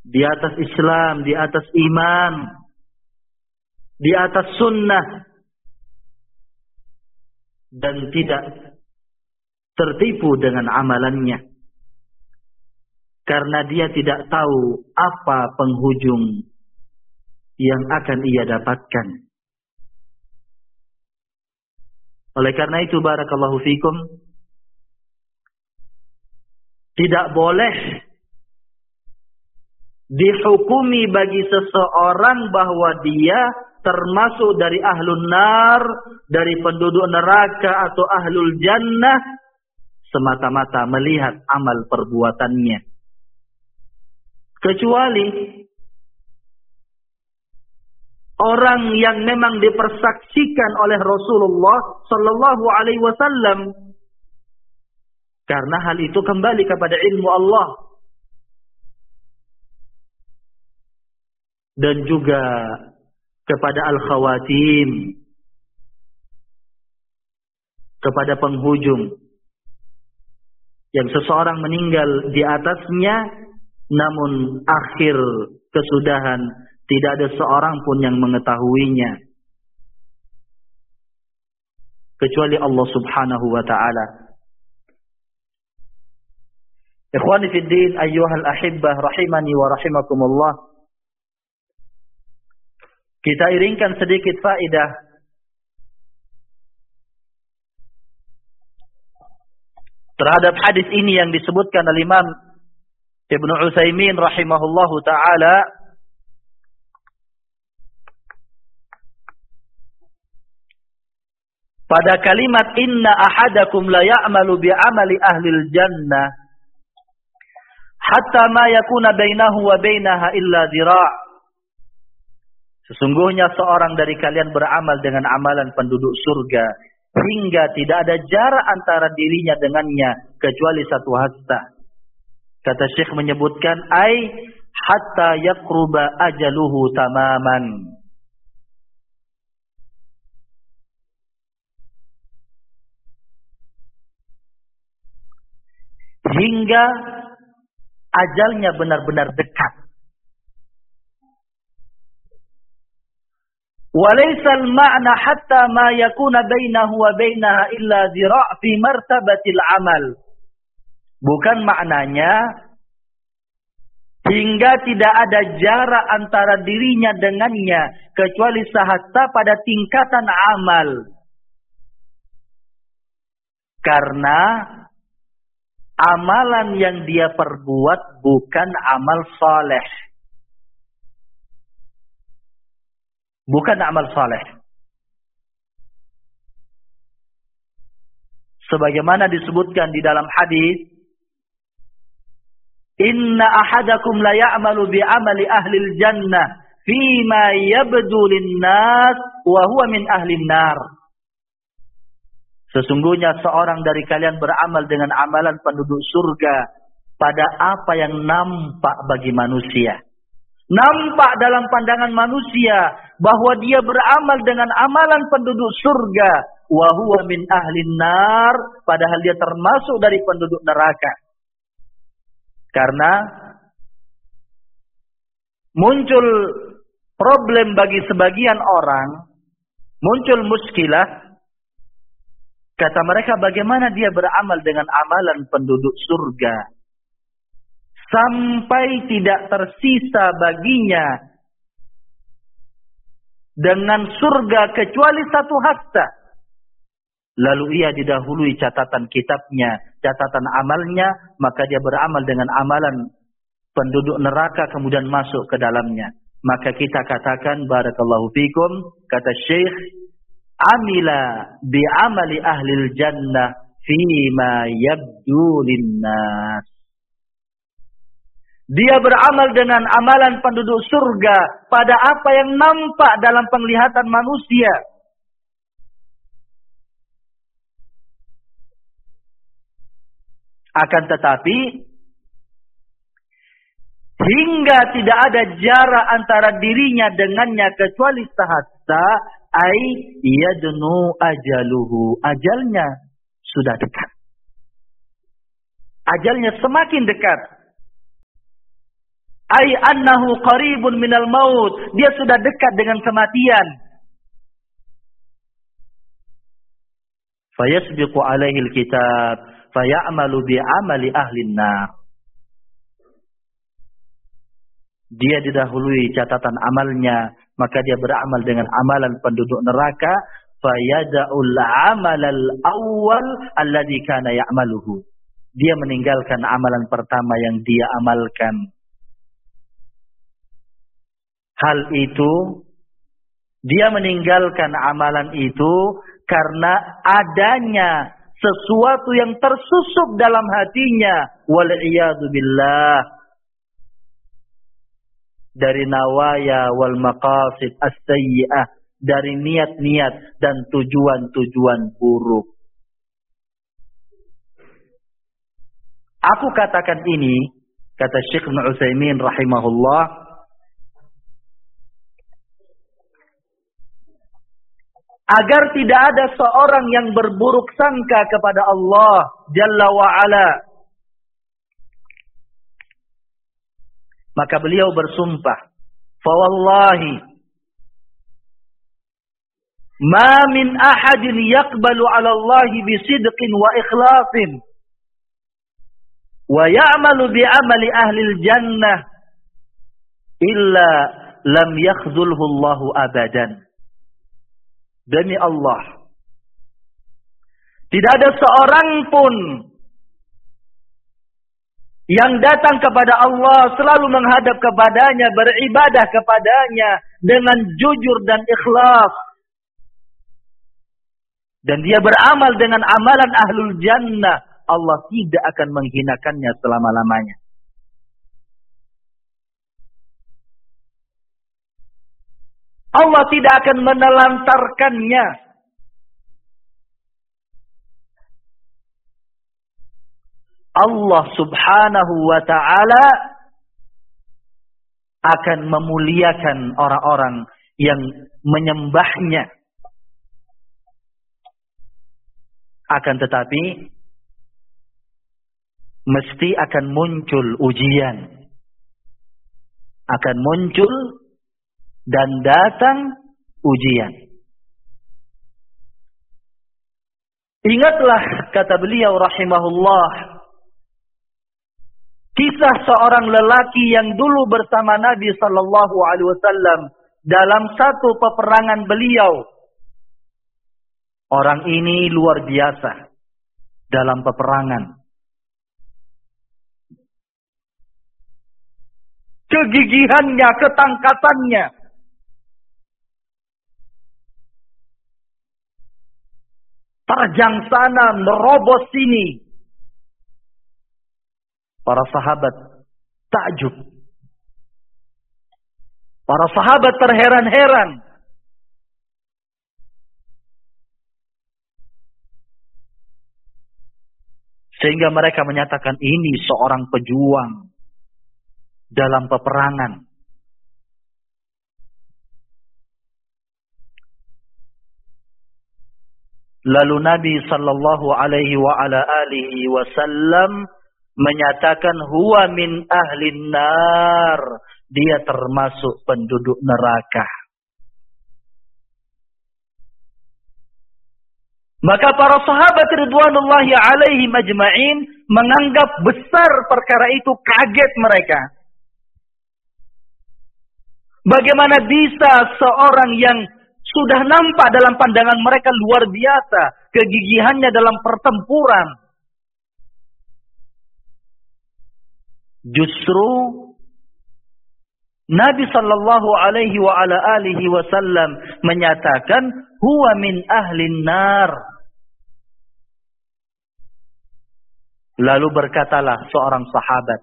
di atas Islam, di atas iman, di atas sunnah, dan tidak tertipu dengan amalannya, karena dia tidak tahu apa penghujung yang akan ia dapatkan. Oleh karena itu, barakallahu fikum, tidak boleh dihukumi bagi seseorang bahwa dia termasuk dari ahlun nar, dari penduduk neraka atau ahlul jannah, semata-mata melihat amal perbuatannya. Kecuali orang yang memang dipersaksikan oleh Rasulullah sallallahu alaihi wasallam, karena hal itu kembali kepada ilmu Allah dan juga kepada al-khawatim, kepada penghujung yang seseorang meninggal di atasnya, namun akhir kesudahan tidak ada seorang pun yang mengetahuinya kecuali Allah Subhanahu wa taala. Ikhwani fid din, ayyuhal ahibbah rahimani wa rahimakumullah. Kita iringkan sedikit faedah terhadap hadis ini yang disebutkan oleh Imam Ibnu Utsaimin rahimahullahu taala pada kalimat inna ahadakum la ya'malu bi amali ahlil jannah hatta ma yakuna bainahu wa bainaha illa dhira'. Sesungguhnya seorang dari kalian beramal dengan amalan penduduk surga hingga tidak ada jarak antara dirinya dengannya kecuali satu hasta. Kata Syekh menyebutkan hatta yaqruba ajaluhu tamaman. Hingga ajalnya benar-benar dekat. Walaysal ma'na hatta ma yakuna bainahu wa bainaha illa dhira' fi martabatil amal. Bukan maknanya hingga tidak ada jarak antara dirinya dengannya kecuali sahasta pada tingkatan amal. Karena amalan yang dia perbuat bukan amal saleh. Bukan amal saleh. Sebagaimana disebutkan di dalam hadis, inna ahadakum la ya'malu bi amali ahlil jannah fima yabdu lin-nas wa huwa min ahlin nar. Sesungguhnya seorang dari kalian beramal dengan amalan penduduk surga pada apa yang nampak bagi manusia. Nampak dalam pandangan manusia bahwa dia beramal dengan amalan penduduk surga, wa huwa min ahlin nar, padahal dia termasuk dari penduduk neraka. Karena muncul problem bagi sebagian orang, muncul muskilah. Kata mereka, bagaimana dia beramal dengan amalan penduduk surga sampai tidak tersisa baginya dengan surga kecuali satu hasta. Lalu ia didahului catatan kitabnya, catatan amalnya, maka dia beramal dengan amalan penduduk neraka kemudian masuk ke dalamnya. Maka kita katakan, barakallahu fikum, kata Syekh, amila bi amali ahlil jannah fima yabdu linnas. Dia beramal dengan amalan penduduk surga pada apa yang nampak dalam penglihatan manusia. Akan tetapi, hingga tidak ada jarak antara dirinya dengannya kecuali sahasta, yadnu ajaluhu. Ajalnya sudah dekat. Ajalnya semakin dekat. Ai annahu qaribun minal maut. Dia sudah dekat dengan kematian. Fayasbiqu alaihi alkitab fayamalu bi'amali ahlin nar. Dia didahului catatan amalnya, maka dia beramal dengan amalan penduduk neraka. Fayada'ul amalal awwal alladhi kana ya'maluhu. Dia meninggalkan amalan pertama yang dia amalkan. Hal itu, dia meninggalkan amalan itu karena adanya sesuatu yang tersusup dalam hatinya. Wal'iyadu billah. Dari nawaya wal maqasid as-sayyi'ah. Dari niat-niat dan tujuan-tujuan buruk. Aku katakan ini, kata Syekh Ibnu Utsaimin rahimahullah, agar tidak ada seorang yang berburuk sangka kepada Allah Jalla wa'ala. Maka beliau bersumpah, fawallahi ma min ahadin yaqbalu 'ala Allah bisidqin wa ikhlasin wa ya'malu bi'amali ahli al-jannah illa lam yakhzulhu Allah abadan. Demi Allah, tidak ada seorang pun yang datang kepada Allah, selalu menghadap kepadanya, beribadah kepadanya dengan jujur dan ikhlas, dan dia beramal dengan amalan ahlul jannah, Allah tidak akan menghinakannya selama-lamanya. Allah tidak akan menelantarkannya. Allah subhanahu wa ta'ala akan memuliakan orang-orang yang menyembahnya. Akan tetapi, mesti akan muncul ujian. Akan muncul dan datang ujian. Ingatlah, kata beliau rahimahullah, kisah seorang lelaki yang dulu bersama Nabi sallallahu alaihi wasallam dalam satu peperangan beliau. Orang ini luar biasa dalam peperangan. Kegigihannya, ketangkasannya, terjang sana, merobos sini. Para sahabat takjub. Para sahabat terheran-heran. Sehingga mereka menyatakan ini seorang pejuang dalam peperangan. Lalu Nabi sallallahu alaihi wa ala alihi wasallam menyatakan huwa min ahlin nar, dia termasuk penduduk neraka. Maka para sahabat ridwanullahi alaihim ajma'in menganggap besar perkara itu, kaget mereka. Bagaimana bisa seorang yang sudah nampak dalam pandangan mereka luar biasa kegigihannya dalam pertempuran, justru Nabi sallallahu alaihi wa ala alihi wasallam menyatakan huwa min ahlin nar. Lalu berkatalah seorang sahabat,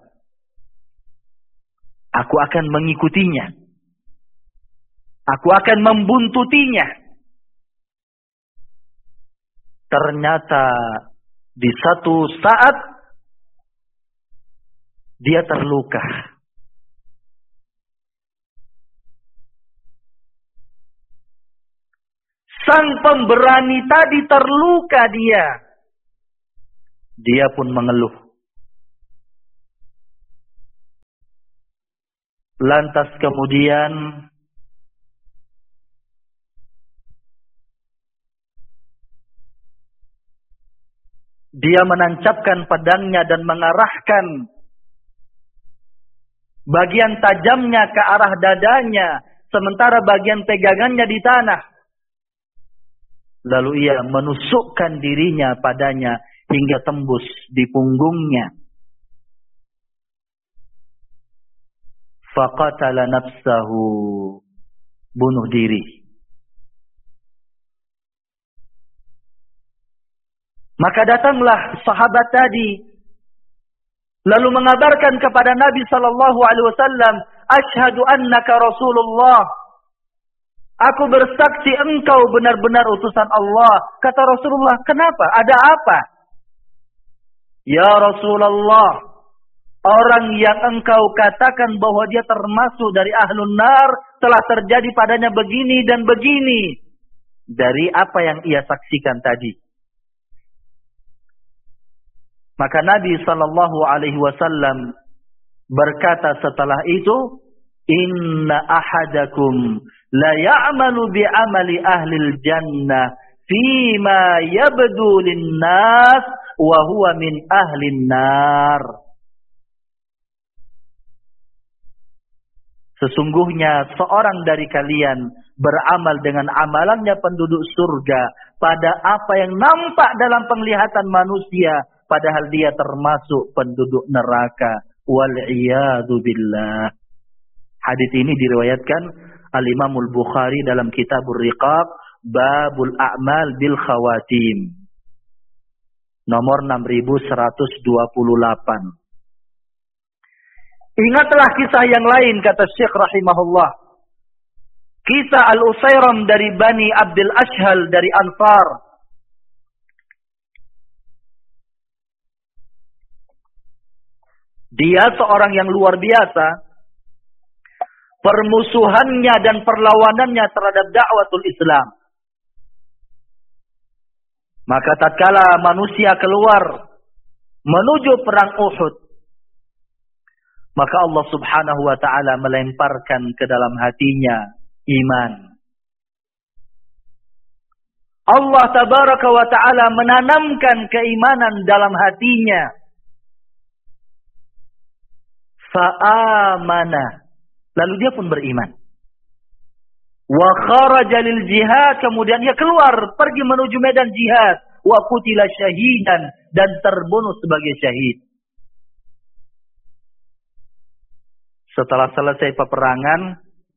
aku akan mengikutinya. Aku akan membuntutinya. Ternyata di satu saat dia terluka. Sang pemberani tadi terluka dia. Dia pun mengeluh. Lantas kemudian dia menancapkan pedangnya dan mengarahkan bagian tajamnya ke arah dadanya, sementara bagian pegangannya di tanah. Lalu ia menusukkan dirinya padanya hingga tembus di punggungnya. Faqatala nafsahu, bunuh diri. Maka datanglah sahabat tadi, lalu mengabarkan kepada Nabi sallallahu alaihi wasallam, "Asyhadu annaka Rasulullah." Aku bersaksi engkau benar-benar utusan Allah. Kata Rasulullah, "Kenapa? Ada apa?" "Ya Rasulullah, orang yang engkau katakan bahwa dia termasuk dari ahlun nar telah terjadi padanya begini dan begini." Dari apa yang ia saksikan tadi. Maka Nabi sallallahu alaihi wasallam berkata setelah itu, "Inna ahadakum la ya'malu bi'amali ahlil jannah fima yabdu lin-nas wa huwa min ahlin nar." Sesungguhnya seorang dari kalian beramal dengan amalannya penduduk surga pada apa yang nampak dalam penglihatan manusia, padahal dia termasuk penduduk neraka. Wal'iyadu billah. Hadis ini diriwayatkan Al-Imamul Bukhari dalam Kitabur Riqaq, Babul A'mal bil Khawatim. Nomor 6128. Ingatlah kisah yang lain, kata Syekh rahimahullah. Kisah Al-Usairam dari Bani Abdul Ashhal dari Ansar. Dia seorang yang luar biasa. Permusuhannya dan perlawanannya terhadap dakwatul Islam. Maka tatkala manusia keluar menuju perang Uhud, maka Allah subhanahu wa ta'ala melemparkan ke dalam hatinya iman. Allah tabaraka wa ta'ala menanamkan keimanan dalam hatinya. Fa'amana. Lalu dia pun beriman. Wa kharaja lil jihad. Kemudian dia keluar pergi menuju medan jihad. Wa qutila syahidan. Dan terbunuh sebagai syahid. Setelah selesai peperangan,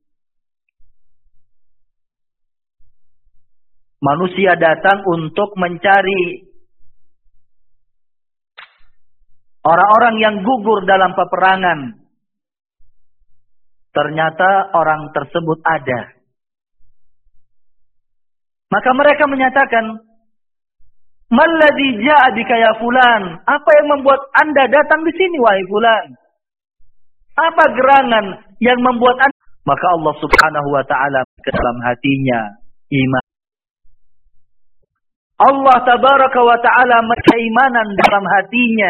manusia datang untuk mencari orang-orang yang gugur dalam peperangan. Ternyata orang tersebut ada. Maka mereka menyatakan, "Malladzi ja'a bika ya fulan?" Apa yang membuat Anda datang di sini wahai fulan? Apa gerangan yang membuat Anda? Maka Allah subhanahu wa ta'ala ke dalam hatinya iman. Allah tabaraka wa ta'ala keimanan dalam hatinya.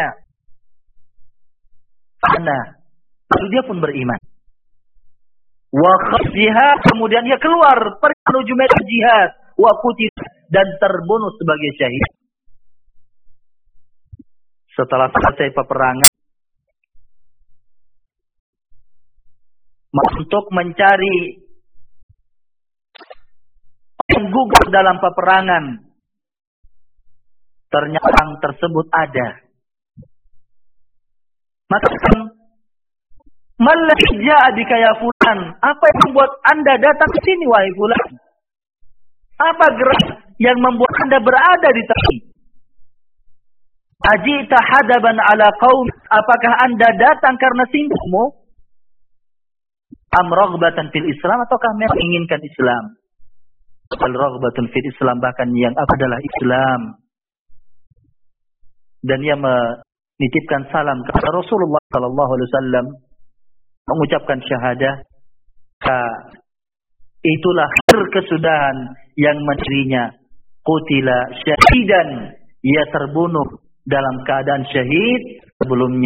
Lalu dia pun beriman. Wa jihad, kemudian dia keluar pergi menuju medan jihad. Wa qutil, dan terbunuh sebagai syahid. Setelah selesai peperangan, untuk mencari yang gugur dalam peperangan. Ternyata orang tersebut ada. Maka "Malladzi ja'a bika ya fulan?" Apa yang membuat Anda datang ke sini wahai fulan? Apa gerak yang membuat Anda berada di sini? Ajita hadaban ala qaum? Apakah Anda datang karena sibukmu? Am raghbatan fil Islam, ataukah memang inginkan Islam? Al raghbatun fil Islam, bahkan yang adalah Islam. Dan ia menitipkan salam kepada Rasulullah sallallahu alaihi wasallam, mengucapkan syahadah. Itulah akhir kesudahan yang menterinya. Qutila syahidan, ia terbunuh dalam keadaan syahid sebelumnya.